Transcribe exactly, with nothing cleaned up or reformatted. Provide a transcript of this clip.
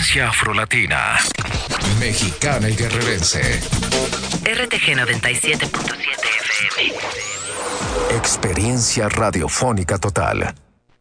Frecuencia afrolatina, mexicana y guerrerense. R T G noventa y siete punto siete F M. Experiencia radiofónica total.